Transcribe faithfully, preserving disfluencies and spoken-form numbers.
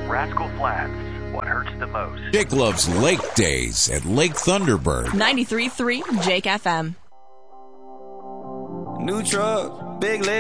Rascal Flats, what hurts the most. Jake loves lake days at Lake Thunderbird. ninety-three point three Jake F M. New truck, big leg.